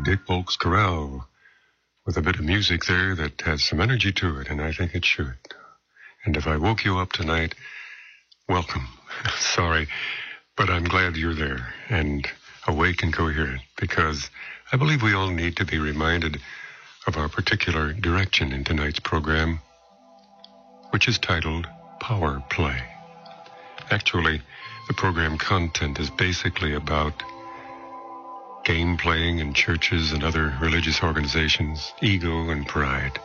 Dick Bolk's Chorale with a bit of music there that has some energy to it, and I think it should. And if I woke you up tonight, welcome. Sorry, but I'm glad you're there and awake and coherent, because I believe we all need to be reminded of our particular direction in tonight's program, which is titled Power Play. Actually, the program content is basically about game playing in churches and other religious organizations, ego and pride.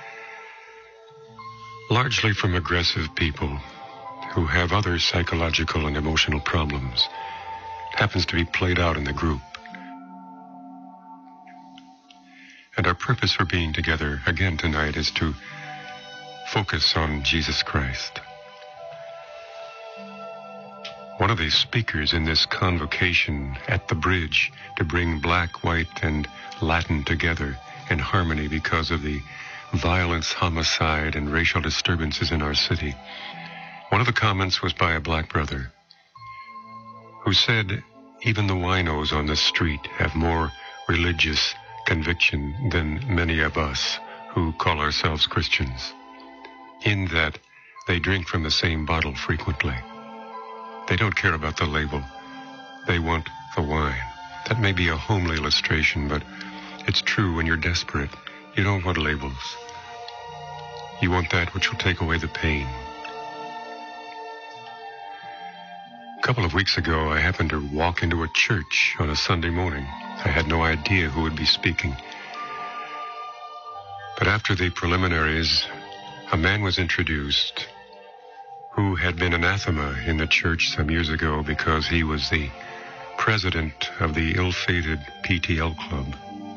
Largely from aggressive people who have other psychological and emotional problems. It happens to be played out in the group. And our purpose for being together again tonight is to focus on Jesus Christ. One of the speakers in this convocation at the bridge to bring black, white, and Latin together in harmony because of the violence, homicide, and racial disturbances in our city. One of the comments was by a black brother who said, even the winos on the street have more religious conviction than many of us who call ourselves Christians, in that they drink from the same bottle frequently. They don't care about the label. They want the wine. That may be a homely illustration, but it's true when you're desperate. You don't want labels. You want that which will take away the pain. A couple of weeks ago, I happened to walk into a church on a Sunday morning. I had no idea who would be speaking. But after the preliminaries, a man was introduced who had been anathema in the church some years ago because he was the president of the ill-fated PTL club.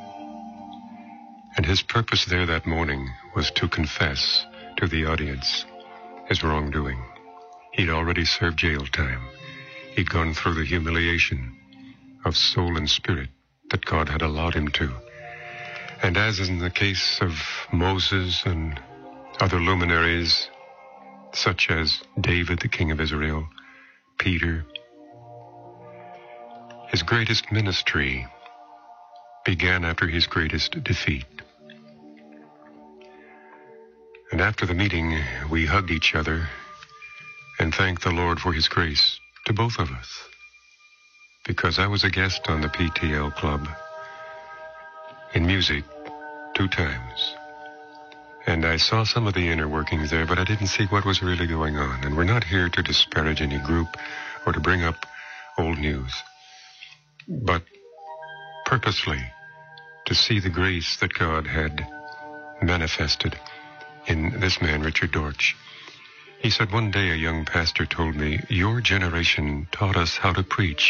And his purpose there that morning was to confess to the audience his wrongdoing. He'd already served jail time. He'd gone through the humiliation of soul and spirit that God had allowed him to. And as in the case of Moses and other luminaries, such as David, the king of Israel, Peter, his greatest ministry began after his greatest defeat. And after the meeting, we hugged each other and thanked the Lord for his grace to both of us, because I was a guest on the PTL club in music 2 times. And I saw some of the inner workings there, but I didn't see what was really going on. And we're not here to disparage any group or to bring up old news, but purposely to see the grace that God had manifested in this man, Richard Dortch. He said, one day a young pastor told me, your generation taught us how to preach